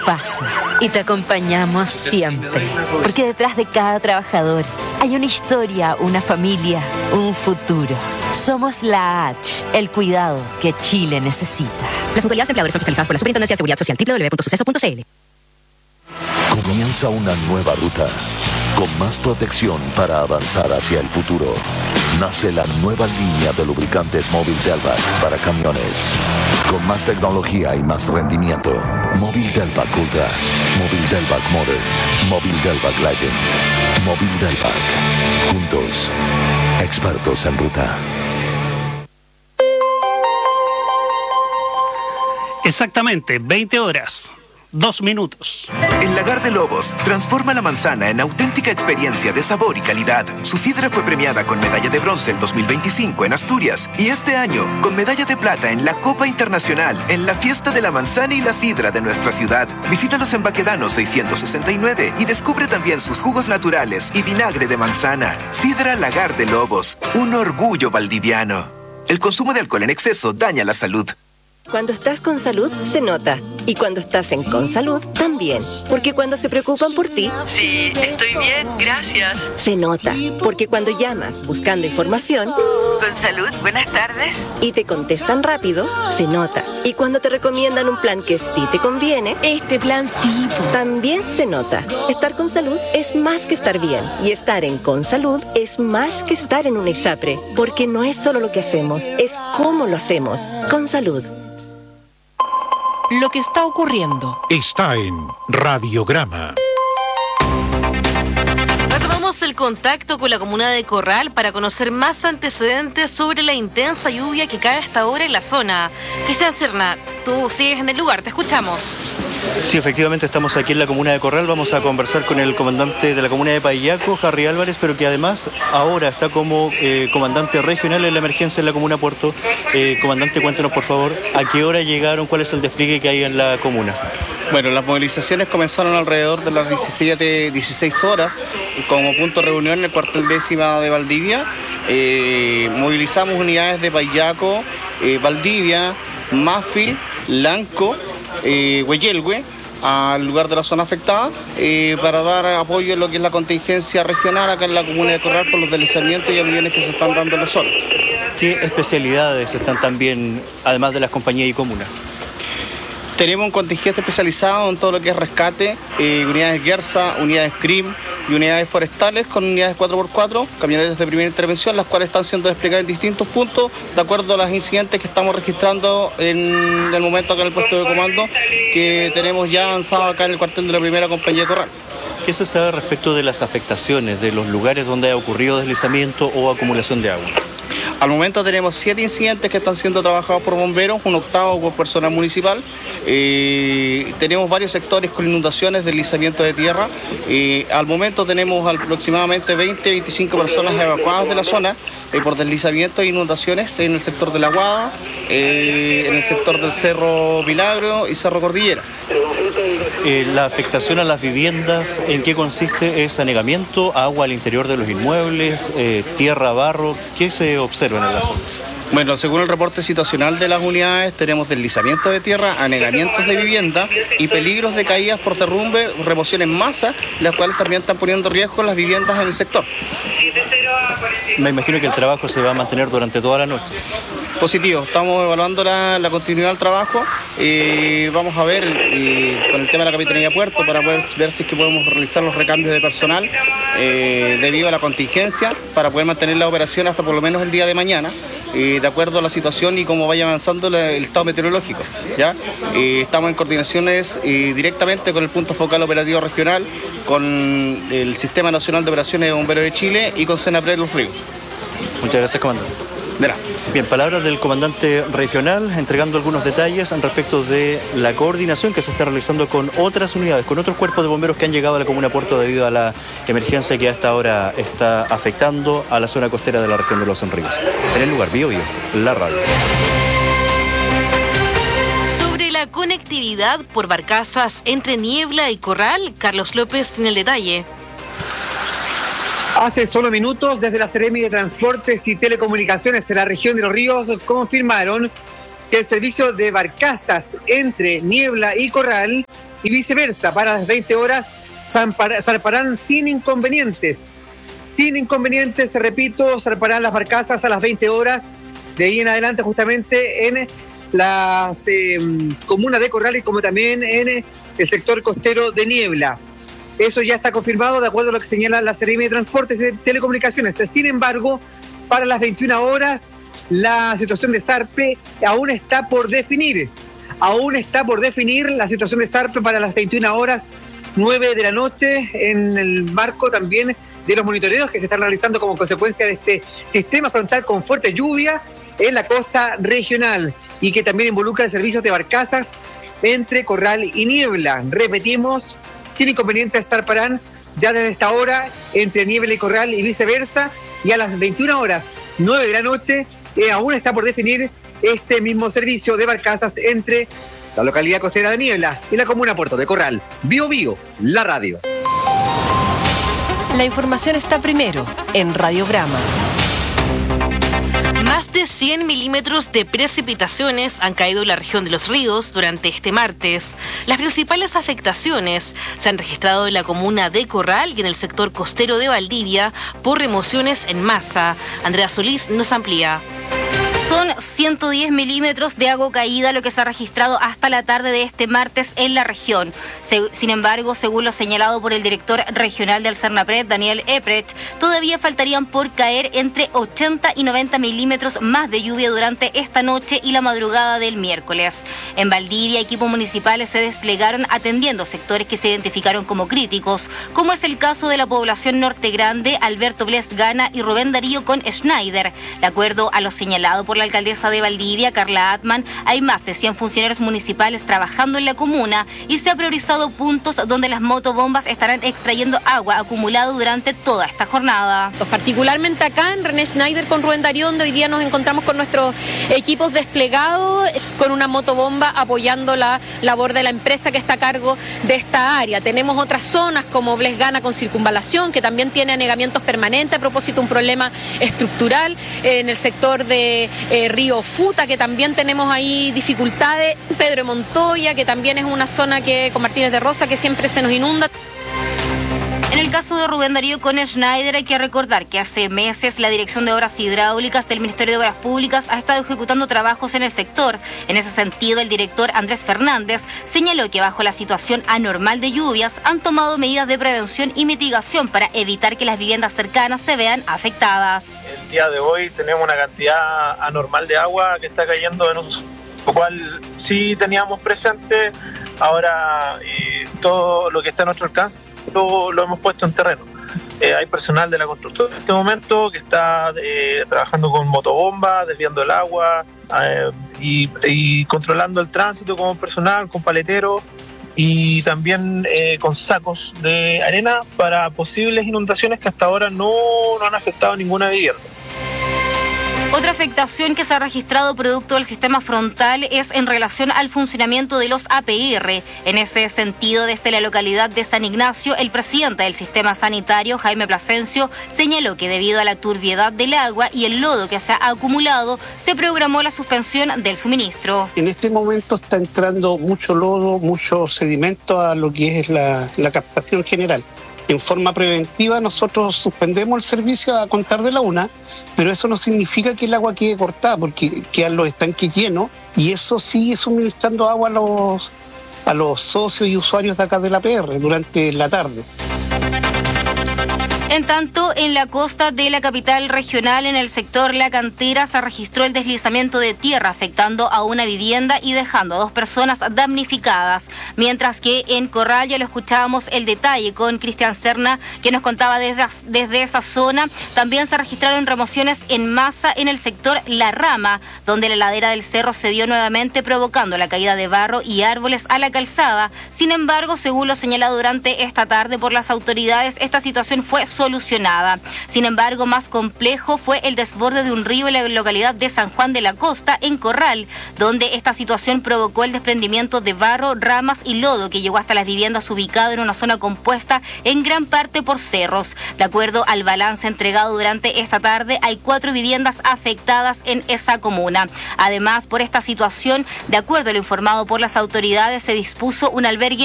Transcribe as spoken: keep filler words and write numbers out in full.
paso y te acompañamos siempre, porque detrás de cada trabajador hay una historia, una familia, un futuro. Somos la H, el cuidado que Chile necesita. Las mutualidades de empleadores son fiscalizadas por la Superintendencia de Seguridad Social. doble u doble u doble u punto suceso punto c l. Comienza una nueva ruta, con más protección para avanzar hacia el futuro. Nace la nueva línea de lubricantes Móvil Delvac para camiones. Con más tecnología y más rendimiento. Móvil Delvac Ultra, Móvil Delvac Modern, Móvil Delvac Legend, Móvil Delvac. Juntos, expertos en ruta. Exactamente, veinte horas. Dos minutos. En Lagar de Lobos, transforma la manzana en auténtica experiencia de sabor y calidad. Su sidra fue premiada con medalla de bronce el dos mil veinticinco en Asturias y este año con medalla de plata en la Copa Internacional en la Fiesta de la Manzana y la Sidra de nuestra ciudad. Visítalos en Baquedano seiscientos sesenta y nueve y descubre también sus jugos naturales y vinagre de manzana. Sidra Lagar de Lobos, un orgullo valdiviano. El consumo de alcohol en exceso daña la salud. Cuando estás con salud, se nota. Y cuando estás en Consalud, también. Porque cuando se preocupan por ti... Sí, estoy bien, gracias. Se nota. Porque cuando llamas buscando información... Consalud, buenas tardes. Y te contestan rápido, se nota. Y cuando te recomiendan un plan que sí te conviene... Este plan sí. También se nota. Estar con salud es más que estar bien. Y estar en Consalud es más que estar en un ISAPRE. Porque no es solo lo que hacemos, es cómo lo hacemos. Consalud. Lo que está ocurriendo está en Radiograma. Retomamos el contacto con la comuna de Corral para conocer más antecedentes sobre la intensa lluvia que cae hasta ahora en la zona. Cristian Serna, tú sigues en el lugar, te escuchamos. Sí, efectivamente estamos aquí en la comuna de Corral. Vamos a conversar con el comandante de la comuna de Paillaco, Harry Álvarez, pero que además ahora está como eh, comandante regional en la emergencia en la comuna Puerto. Eh, comandante, cuéntenos por favor, ¿a qué hora llegaron? ¿Cuál es el despliegue que hay en la comuna? Bueno, las movilizaciones comenzaron alrededor de las diecisiete, dieciséis horas, como punto de reunión en el cuartel décima de Valdivia. Eh, movilizamos unidades de Paillaco, eh, Valdivia, Mafil, Lanco, Eh, Hueyelgue, al lugar de la zona afectada, eh, para dar apoyo en lo que es la contingencia regional acá en la comuna de Corral por los deslizamientos y aluviones que se están dando en la zona. ¿Qué especialidades están también, además de las compañías y comunas? Tenemos un contingente especializado en todo lo que es rescate, eh, unidades Gersa, unidades C R I M y unidades forestales con unidades cuatro por cuatro, camionetas de primera intervención, las cuales están siendo desplegadas en distintos puntos de acuerdo a los incidentes que estamos registrando en el momento acá en el puesto de comando que tenemos ya avanzado acá en el cuartel de la primera compañía de Corral. ¿Qué se sabe respecto de las afectaciones de los lugares donde ha ocurrido deslizamiento o acumulación de agua? Al momento tenemos siete incidentes que están siendo trabajados por bomberos, un octavo por personal municipal. Eh, tenemos varios sectores con inundaciones, deslizamiento de tierra. Eh, al momento tenemos aproximadamente veinte, veinticinco personas evacuadas de la zona eh, por deslizamiento e inundaciones en el sector de La Guada, eh, en el sector del Cerro Milagro y Cerro Cordillera. Eh, la afectación a las viviendas, ¿en qué consiste? ¿Es anegamiento, agua al interior de los inmuebles, eh, tierra, barro? ¿Qué se observa en la zona? Bueno, según el reporte situacional de las unidades, tenemos deslizamiento de tierra, anegamientos de vivienda y peligros de caídas por derrumbe, remoción en masa, las cuales también están poniendo en riesgo las viviendas en el sector. Me imagino que el trabajo se va a mantener durante toda la noche. Positivo, estamos evaluando la, la continuidad del trabajo y vamos a ver y, con el tema de la Capitanía Puerto para poder ver si es que podemos realizar los recambios de personal eh, debido a la contingencia para poder mantener la operación hasta por lo menos el día de mañana. Eh, de acuerdo a la situación y cómo vaya avanzando la, el estado meteorológico. ¿ya? Eh, estamos en coordinaciones eh, directamente con el punto focal operativo regional, con el Sistema Nacional de Operaciones de Bomberos de Chile y con Senapred Los Ríos. Muchas gracias, comandante. De nada. Bien, palabras del comandante regional, entregando algunos detalles respecto de la coordinación que se está realizando con otras unidades, con otros cuerpos de bomberos que han llegado a la comuna Puerto debido a la emergencia que hasta ahora está afectando a la zona costera de la región de Los Ríos. En el lugar, Bio Bio, la radio. Sobre la conectividad por barcazas entre Niebla y Corral, Carlos López tiene el detalle. Hace solo minutos, desde la Seremi de Transportes y Telecomunicaciones en la región de Los Ríos, confirmaron que el servicio de barcazas entre Niebla y Corral y viceversa. Para las veinte horas zarparán sin inconvenientes. Sin inconvenientes, repito, zarparán las barcazas a las veinte horas. De ahí en adelante, justamente en las eh, comunas de Corral y como también en el sector costero de Niebla. Eso ya está confirmado de acuerdo a lo que señala la Seremi de Transportes y Telecomunicaciones. Sin embargo, para las veintiuna horas, la situación de Sarpe aún está por definir. Aún está por definir la situación de Sarpe para las veintiuna horas, nueve de la noche, en el marco también de los monitoreos que se están realizando como consecuencia de este sistema frontal con fuerte lluvia en la costa regional y que también involucra el servicio de barcazas entre Corral y Niebla. Repetimos, sin inconvenientes zarparán ya desde esta hora entre Niebla y Corral y viceversa, y a las veintiuna horas, nueve de la noche, eh, aún está por definir este mismo servicio de barcazas entre la localidad costera de Niebla y la comuna Puerto de Corral. Bio Bio, la radio. La información está primero en Radiograma. Más de cien milímetros de precipitaciones han caído en la región de Los Ríos durante este martes. Las principales afectaciones se han registrado en la comuna de Corral y en el sector costero de Valdivia por remociones en masa. Andrea Solís nos amplía. Son ciento diez milímetros de agua caída lo que se ha registrado hasta la tarde de este martes en la región. Se, sin embargo, según lo señalado por el director regional del Cernapred, Daniel Eprecht, todavía faltarían por caer entre ochenta y noventa milímetros más de lluvia durante esta noche y la madrugada del miércoles. En Valdivia, equipos municipales se desplegaron atendiendo sectores que se identificaron como críticos, como es el caso de la población Norte Grande, Alberto Bles Gana y Rubén Darío con Schneider. De acuerdo a lo señalado por la alcaldesa de Valdivia, Carla Atman, hay más de cien funcionarios municipales trabajando en la comuna y se ha priorizado puntos donde las motobombas estarán extrayendo agua acumulada durante toda esta jornada. Particularmente acá en René Schneider con Rubén Darío, donde hoy día nos encontramos con nuestros equipos desplegados con una motobomba apoyando la labor de la empresa que está a cargo de esta área. Tenemos otras zonas como Bles Gana con circunvalación, que también tiene anegamientos permanentes a propósito de un problema estructural en el sector de Eh, Río Futa, que también tenemos ahí dificultades, Pedro de Montoya, que también es una zona que con Martínez de Rosa que siempre se nos inunda. En el caso de Rubén Darío con Schneider, hay que recordar que hace meses la Dirección de Obras Hidráulicas del Ministerio de Obras Públicas ha estado ejecutando trabajos en el sector. En ese sentido, el director Andrés Fernández señaló que bajo la situación anormal de lluvias han tomado medidas de prevención y mitigación para evitar que las viviendas cercanas se vean afectadas. El día de hoy tenemos una cantidad anormal de agua que está cayendo en uso, lo cual sí teníamos presente. Ahora eh, todo lo que está a nuestro alcance lo, lo hemos puesto en terreno. Eh, hay personal de la constructora en este momento que está eh, trabajando con motobomba, desviando el agua eh, y, y controlando el tránsito como personal, con paleteros y también eh, con sacos de arena para posibles inundaciones que hasta ahora no, no han afectado a ninguna vivienda. Otra afectación que se ha registrado producto del sistema frontal es en relación al funcionamiento de los A P R. En ese sentido, desde la localidad de San Ignacio, el presidente del sistema sanitario, Jaime Plasencio, señaló que debido a la turbiedad del agua y el lodo que se ha acumulado, se programó la suspensión del suministro. En este momento está entrando mucho lodo, mucho sedimento a lo que es la, la captación general. En forma preventiva nosotros suspendemos el servicio a contar de la una, pero eso no significa que el agua quede cortada, porque quedan los estanques llenos y eso sigue suministrando agua a los, a los socios y usuarios de acá de la A P R durante la tarde. En tanto, en la costa de la capital regional, en el sector La Cantera, se registró el deslizamiento de tierra afectando a una vivienda y dejando a dos personas damnificadas. Mientras que en Corral, ya lo escuchábamos el detalle con Cristian Serna, que nos contaba desde, desde esa zona, también se registraron remociones en masa en el sector La Rama, donde la ladera del cerro cedió nuevamente, provocando la caída de barro y árboles a la calzada. Sin embargo, según lo señalado durante esta tarde por las autoridades, esta situación fue solucionada. Sin embargo, más complejo fue el desborde de un río en la localidad de San Juan de la Costa, en Corral, donde esta situación provocó el desprendimiento de barro, ramas y lodo que llegó hasta las viviendas ubicadas en una zona compuesta en gran parte por cerros. De acuerdo al balance entregado durante esta tarde, hay cuatro viviendas afectadas en esa comuna. Además, por esta situación, de acuerdo a lo informado por las autoridades, se dispuso un albergue